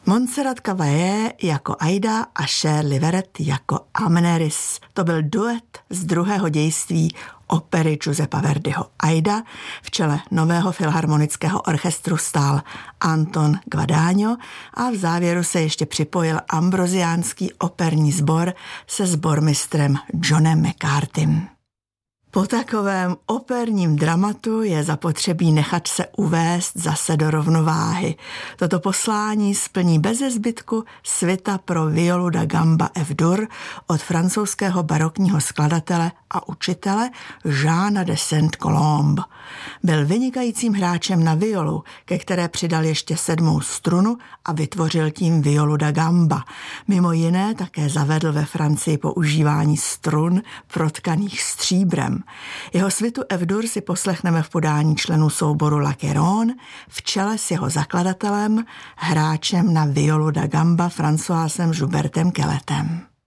Montserrat Caballé jako Aida a Cher Liveret jako Amneris. To byl duet z druhého dějství opery Giuseppa Verdiho Aida. V čele nového filharmonického orchestru stál Anton Guadagno a v závěru se ještě připojil ambrosiánský operní sbor se sbormistrem Johnem McCartym. Po takovém operním dramatu je zapotřebí nechat se uvést zase do rovnováhy. Toto poslání splní beze zbytku svita pro violu da gamba F-dur od francouzského barokního skladatele a učitele Jeana de Saint-Colombe. Byl vynikajícím hráčem na violu, ke které přidal ještě 7. strunu a vytvořil tím violu da gamba. Mimo jiné také zavedl ve Francii používání strun protkaných stříbrem. Jeho svitu F-dur si poslechneme v podání členů souboru L'Achéron v čele s jeho zakladatelem, hráčem na violu da gamba Françoisem Joubertem Kelletem.